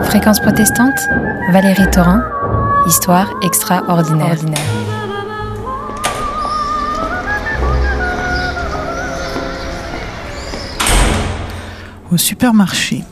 Fréquence protestante, Valérie Thorin, histoire extraordinaire. Au supermarché.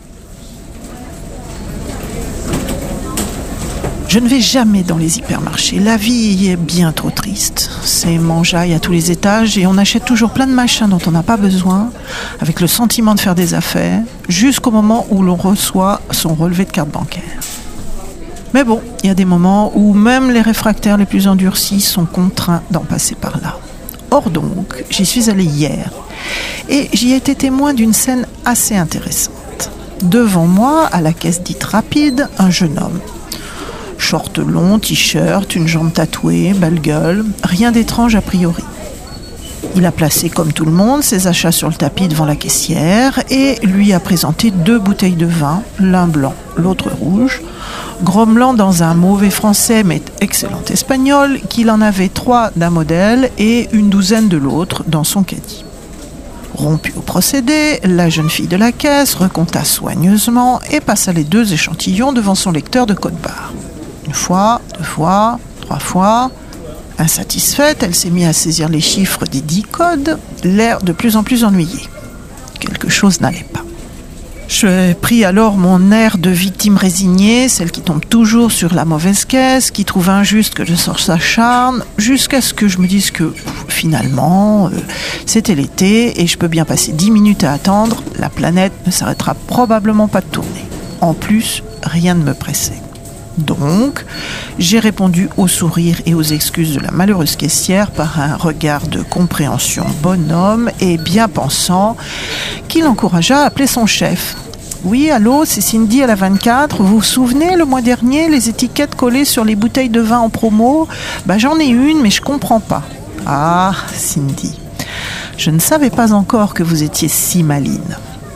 Je ne vais jamais dans les hypermarchés. La vie y est bien trop triste. C'est mangeaille à tous les étages et on achète toujours plein de machins dont on n'a pas besoin, avec le sentiment de faire des affaires, jusqu'au moment où l'on reçoit son relevé de carte bancaire. Mais bon, il y a des moments où même les réfractaires les plus endurcis sont contraints d'en passer par là. Or donc, j'y suis allée hier et j'y ai été témoin d'une scène assez intéressante. Devant moi, à la caisse dite rapide, un jeune homme. Short long, t-shirt, une jambe tatouée, belle gueule, rien d'étrange a priori. Il a placé comme tout le monde ses achats sur le tapis devant la caissière et lui a présenté 2 bouteilles de vin, l'un blanc, l'autre rouge, grommelant dans un mauvais français mais excellent espagnol qu'il en avait 3 d'un modèle et une douzaine de l'autre dans son caddie. Rompu au procédé, la jeune fille de la caisse recompta soigneusement et passa les 2 échantillons devant son lecteur de code-barre. 1 fois, 2 fois, 3 fois. Insatisfaite, elle s'est mise à saisir les chiffres des 10 codes, l'air de plus en plus ennuyé. Quelque chose n'allait pas. Je pris alors mon air de victime résignée, celle qui tombe toujours sur la mauvaise caisse, qui trouve injuste que je sorte sa charne, jusqu'à ce que je me dise que finalement, c'était l'été et je peux bien passer 10 minutes à attendre, la planète ne s'arrêtera probablement pas de tourner. En plus, rien ne me pressait. Donc, j'ai répondu au sourire et aux excuses de la malheureuse caissière par un regard de compréhension bonhomme et bien pensant qui l'encouragea à appeler son chef. « Oui, allô, c'est Cindy à la 24. Vous vous souvenez, le mois dernier, les étiquettes collées sur les bouteilles de vin en promo ? J'en ai une, mais je comprends pas. » « Ah, Cindy, je ne savais pas encore que vous étiez si maligne. »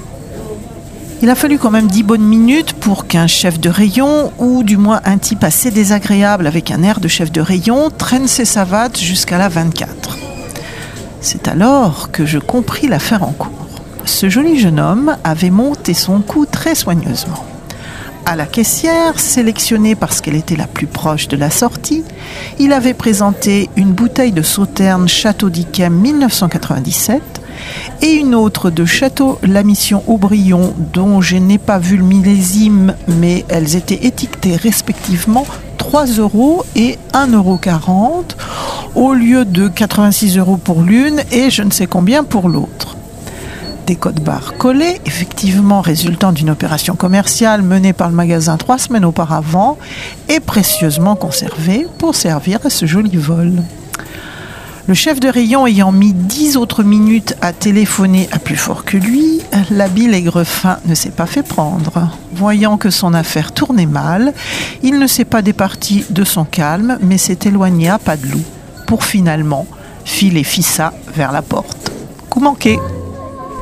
Il a fallu quand même 10 bonnes minutes pour qu'un chef de rayon, ou du moins un type assez désagréable avec un air de chef de rayon, traîne ses savates jusqu'à la 24. C'est alors que je compris l'affaire en cours. Ce joli jeune homme avait monté son coup très soigneusement. À la caissière, sélectionnée parce qu'elle était la plus proche de la sortie, il avait présenté une bouteille de Sauternes Château d'Yquem 1997 et une autre de Château La Mission Aubryon dont je n'ai pas vu le millésime, mais elles étaient étiquetées respectivement 3 € et 1,40 € au lieu de 86 € pour l'une et je ne sais combien pour l'autre. Des codes-barres collés, effectivement résultant d'une opération commerciale menée par le magasin 3 semaines auparavant et précieusement conservés pour servir à ce joli vol. Le chef de rayon ayant mis 10 autres minutes à téléphoner à plus fort que lui, l'habile aigrefin ne s'est pas fait prendre. Voyant que son affaire tournait mal, il ne s'est pas départi de son calme, mais s'est éloigné à pas de loup, pour finalement filer fissa vers la porte. Coup manqué.